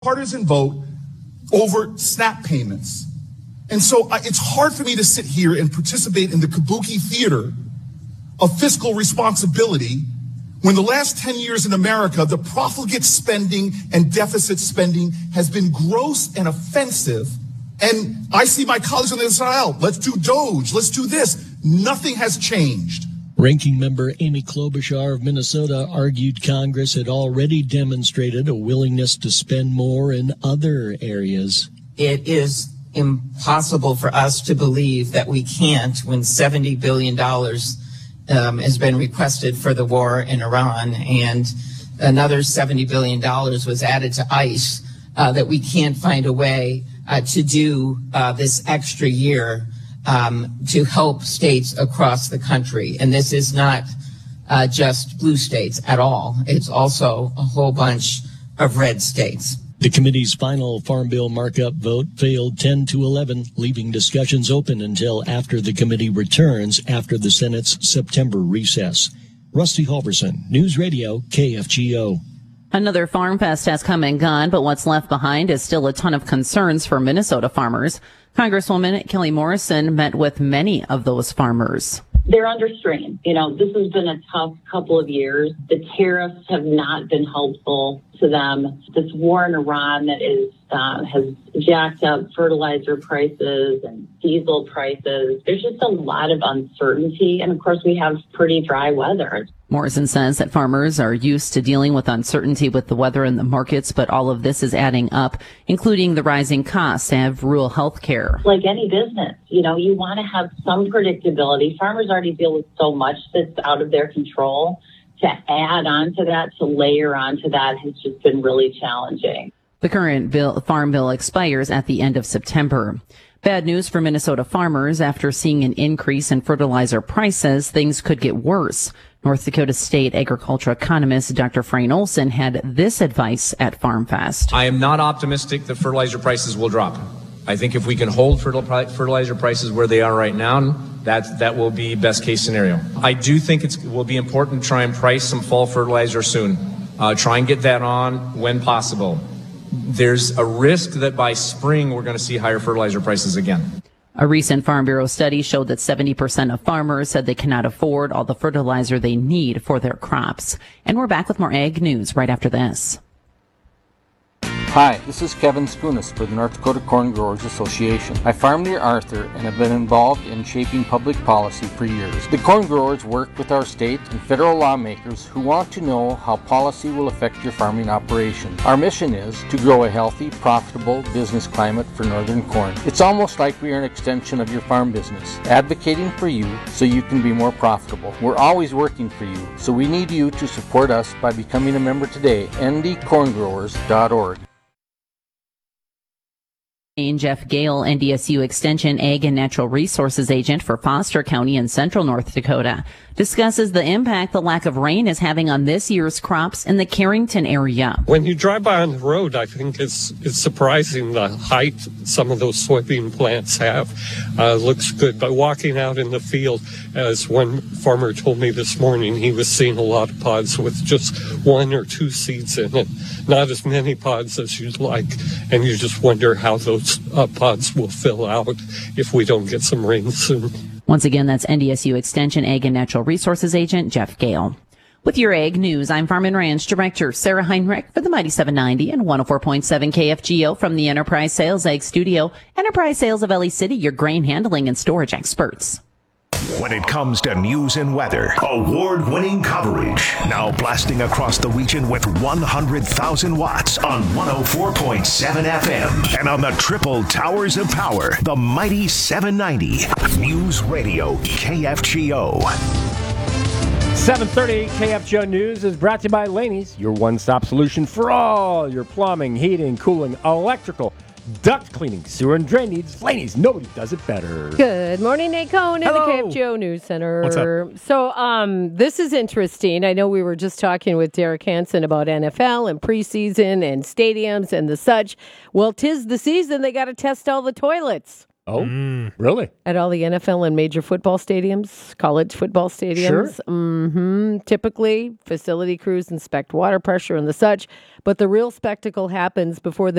partisan vote over SNAP payments. And so it's hard for me to sit here and participate in the kabuki theater of fiscal responsibility when the last 10 years in America, the profligate spending and deficit spending has been gross and offensive. And I see my colleagues on the other side aisle. Let's do DOGE. Let's do this. Nothing has changed. Ranking member Amy Klobuchar of Minnesota argued Congress had already demonstrated a willingness to spend more in other areas. It is impossible for us to believe that we can't when $70 billion has been requested for the war in Iran and another $70 billion was added to ICE, that we can't find a way to do this extra year to help states across the country. And this is not just blue states at all. It's also a whole bunch of red states. The committee's final Farm Bill markup vote failed 10-11, leaving discussions open until after the committee returns after the Senate's September recess. Rusty Halverson, News Radio, KFGO. Another Farm Fest has come and gone, but what's left behind is still a ton of concerns for Minnesota farmers. Congresswoman Kelly Morrison met with many of those farmers. They're under strain. This has been a tough couple of years. The tariffs have not been helpful to them. This war in Iran that has jacked up fertilizer prices and diesel prices. There's just a lot of uncertainty. And of course, we have pretty dry weather. Morrison says that farmers are used to dealing with uncertainty with the weather and the markets, but all of this is adding up, including the rising costs of rural health care. Like any business, you want to have some predictability. Farmers already deal with so much that's out of their control. To add on to that, to layer onto that has just been really challenging. The current farm bill expires at the end of September. Bad news for Minnesota farmers. After seeing an increase in fertilizer prices, things could get worse. North Dakota State agriculture economist Dr. Frayne Olson had this advice at FarmFest. I am not optimistic that fertilizer prices will drop. I think if we can hold fertilizer prices where they are right now, that will be best case scenario. I do think it will be important to try and price some fall fertilizer soon. Try and get that on when possible. There's a risk that by spring we're going to see higher fertilizer prices again. A recent Farm Bureau study showed that 70% of farmers said they cannot afford all the fertilizer they need for their crops. And we're back with more ag news right after this. Hi, this is Kevin Skunas for the North Dakota Corn Growers Association. I farm near Arthur and have been involved in shaping public policy for years. The corn growers work with our state and federal lawmakers who want to know how policy will affect your farming operation. Our mission is to grow a healthy, profitable business climate for northern corn. It's almost like we are an extension of your farm business, advocating for you so you can be more profitable. We're always working for you, so we need you to support us by becoming a member today. ndcorngrowers.org. Jeff Gale, NDSU Extension Ag and Natural Resources Agent for Foster County in central North Dakota, discusses the impact the lack of rain is having on this year's crops in the Carrington area. When you drive by on the road, I think it's surprising the height some of those soybean plants have. Looks good. But walking out in the field, as one farmer told me this morning, he was seeing a lot of pods with just one or two seeds in it. Not as many pods as you'd like. And you just wonder how those pods will fill out if we don't get some rain soon. Once again, that's NDSU Extension Ag and Natural Resources Agent Jeff Gale. With your Ag News, I'm Farm and Ranch Director Sarah Heinrich for the Mighty 790 and 104.7 KFGO from the Enterprise Sales Ag Studio. Enterprise Sales of LA City, your grain handling and storage experts. When it comes to news and weather, award-winning coverage. Now blasting across the region with 100,000 watts on 104.7 FM. And on the triple towers of power, the Mighty 790. News Radio KFGO. 7:30 KFGO News is brought to you by Laney's, your one-stop solution for all your plumbing, heating, cooling, electrical, duct cleaning, sewer and drain needs. Laney's, nobody does it better. Good morning, Nate Cohn in the KFGO News Center. What's up? So, this is interesting. I know we were just talking with Derek Hansen about NFL and preseason and stadiums and the such. Well, 'tis the season. They got to test all the toilets. Oh, really? At all the NFL and major football stadiums, college football stadiums. Sure. Typically, facility crews inspect water pressure and the such, but the real spectacle happens before the